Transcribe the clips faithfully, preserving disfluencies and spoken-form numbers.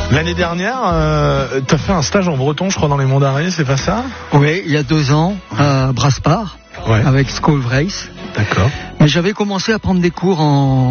L'année dernière, euh, t'as fait un stage en breton, je crois, dans les Monts d'Arrée, c'est pas ça? Oui, il y a deux ans, à Brasparts, ouais. Avec Skull Race. D'accord. Mais j'avais commencé à prendre des cours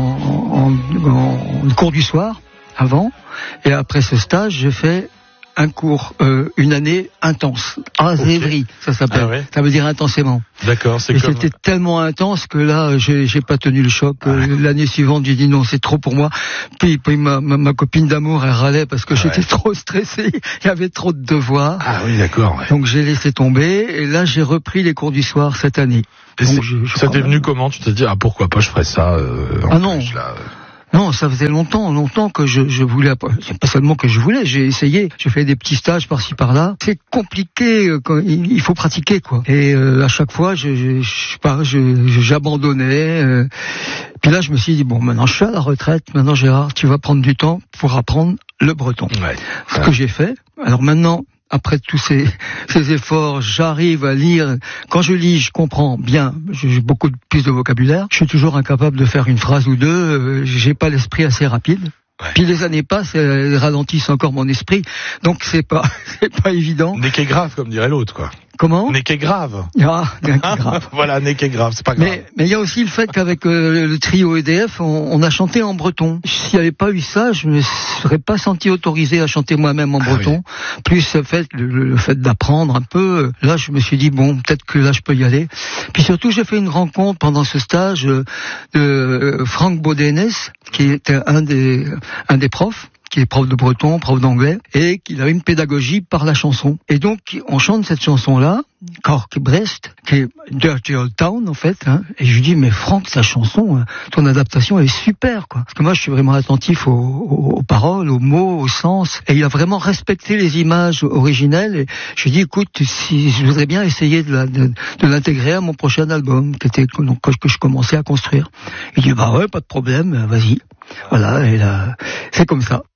en, en, en, en cours du soir, avant. Et après ce stage, j'ai fait un cours, euh, une année intense. Azévry, okay. Ça s'appelle. Ah ouais. Ça veut dire intensément. D'accord, c'est et comme... c'était tellement intense que là, j'ai, j'ai pas tenu le choc. Ah ouais. L'année suivante, j'ai dit non, c'est trop pour moi. Puis, puis ma, ma, ma copine d'amour, elle râlait parce que ah j'étais ouais. trop stressé. Il y avait trop de devoirs. Ah oui, d'accord. Ouais. Donc j'ai laissé tomber. Et là, j'ai repris les cours du soir cette année. Et Donc, je, je ça t'est venu même... comment? Tu t'es dit, ah pourquoi pas, je ferais ça euh, Ah non. Plus, là, euh... Non, ça faisait longtemps, longtemps que je, je voulais. C'est pas seulement que je voulais, j'ai essayé. J'ai fait des petits stages par-ci par-là. C'est compliqué, quand il faut pratiquer quoi. Et euh, à chaque fois, je, je, je, je j'abandonnais. Euh, puis là, je me suis dit bon, maintenant je suis à la retraite. Maintenant, Gérard, tu vas prendre du temps pour apprendre le breton. Ouais. Ce ouais. que j'ai fait. Alors maintenant. Après tous ces, ces efforts, j'arrive à lire. Quand je lis, je comprends bien. J'ai beaucoup plus de vocabulaire. Je suis toujours incapable de faire une phrase ou deux. J'ai pas l'esprit assez rapide. Ouais. Puis les années passent, elles ralentissent encore mon esprit. Donc c'est pas, c'est pas évident. N'est qu'est grave, comme dirait l'autre, quoi. Comment? N'est qu'est grave. Ah, n'est qu'est grave. Voilà, n'est qu'est grave, c'est pas grave. Mais, mais il y a aussi le fait qu'avec euh, le trio E D F, on, on a chanté en breton. S'il n'y avait pas eu ça, je me serais pas senti autorisé à chanter moi-même en breton. Ah oui. Plus le fait, le, le fait d'apprendre un peu. Là, je me suis dit bon, peut-être que là, je peux y aller. Puis surtout, j'ai fait une rencontre pendant ce stage euh, de euh, Franck Baudenes, qui était un des, un des profs. Qui est prof de breton, prof d'anglais, et qu'il a une pédagogie par la chanson. Et donc, on chante cette chanson-là, Cork Brest, qui est Dirty Old Town, en fait, hein. Et je lui dis, mais Franck, sa chanson, ton adaptation est super, quoi. Parce que moi, je suis vraiment attentif aux, aux, aux paroles, aux mots, au sens. Et il a vraiment respecté les images originelles. Et je lui dis, écoute, si, je voudrais bien essayer de, la, de, de l'intégrer à mon prochain album, qui était, donc, que je commençais à construire. Il dit, bah ouais, pas de problème, vas-y. Voilà, et là, c'est comme ça.